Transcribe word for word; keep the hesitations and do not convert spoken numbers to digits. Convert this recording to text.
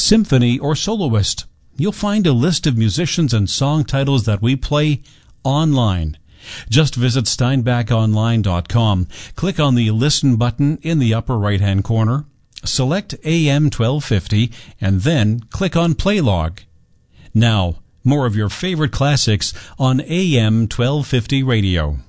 symphony, or soloist. You'll find a list of musicians and song titles that we play online. Just visit steinbach online dot com, click on the Listen button in the upper right-hand corner, select A M twelve fifty, and then click on Play Log. Now, more of your favorite classics on A M twelve fifty radio.